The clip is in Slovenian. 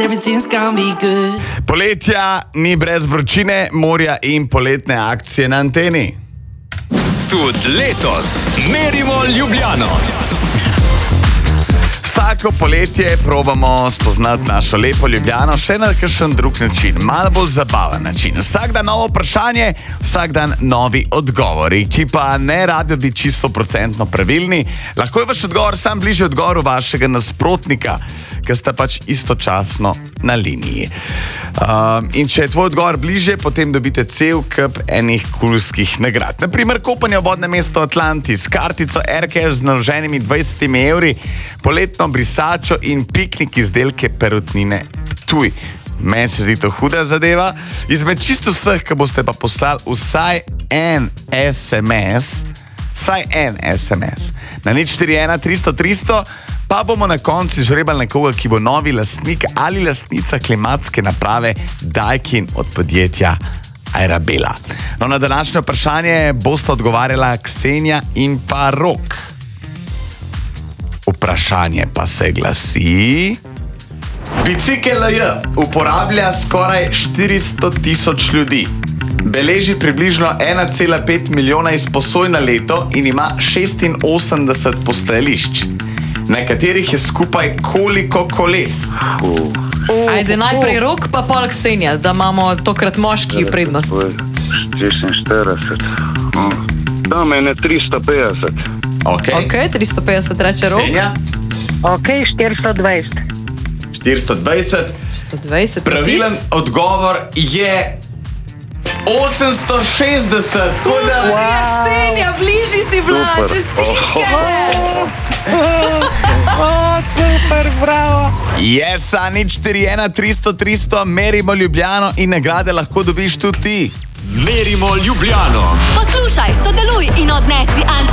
everything's gonna be good. Poletja ni brez vročine, morja in poletne akcije na anteni. Tudi letos merimo Ljubljano. Vsako poletje probamo spoznati našo lepo Ljubljano še na kakšen drug način, malo bolj zabaven način. Vsak dan novo vprašanje, vsak dan novi odgovori, ki pa ne rabijo biti čisto procentno pravilni. Lahko je vaš odgovor sam bližje odgovoru vašega nasprotnika, ker sta pač istočasno na liniji. In če je tvoj odgovor bližje, potem dobite cel kup enih kulskih nagrad. Naprimer, kopanje v vodnem mestu Atlantis, kartico Aircash z naloženimi 20 evri, poletno brisačo in piknik izdelke Perutnine Ptuj. Meni se zdi to huda zadeva. Izmed čisto vseh, ki boste pa poslali vsaj en SMS na 041 300 300, pa bomo na koncu žrebali nekoga, ki bo novi lastnik ali lastnica klimatske naprave Daikin od podjetja Arabella. No, na današnje vprašanje bosta odgovarjala Ksenija in pa Rok. Vprašanje pa se glasi: Bicikel LJ uporablja skoraj 400 tisoč ljudi. Beleži približno 1,5 milijona izposoj na leto in ima 86 postajališč, na katerih je skupaj koliko koles? Ajde, najprej Rok, pa pol Ksenija, da imamo tokrat moški prednost. 46. Tam je 350. Ok, 350 reče Rok. Ksenija? Ok, 420. 420. 120. Pravilen odgovor je 860. Tako da... Ksenija, bližji si bila, čestitke. Super, bravo. Jesa, 041 300 300, merimo Ljubljano in nagrade lahko dobiš tudi ti. Merimo Ljubljano. Poslušaj, sodeluj in odnesi